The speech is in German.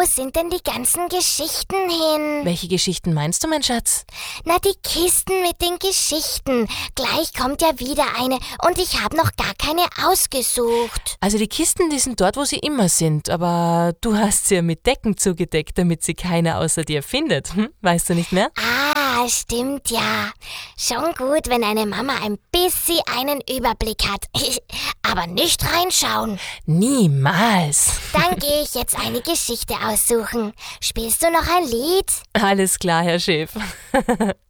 Wo sind denn die ganzen Geschichten hin? Welche Geschichten meinst du, mein Schatz? Na, die Kisten mit den Geschichten. Gleich kommt ja wieder eine und ich habe noch gar keine ausgesucht. Also die Kisten, die sind dort, wo sie immer sind, aber du hast sie ja mit Decken zugedeckt, damit sie keiner außer dir findet. Weißt du nicht mehr? Ah, stimmt ja. Schon gut, wenn eine Mama ein bisschen einen Überblick hat. Aber nicht reinschauen. Niemals. Dann gehe ich jetzt eine Geschichte aussuchen. Spielst du noch ein Lied? Alles klar, Herr Schäf.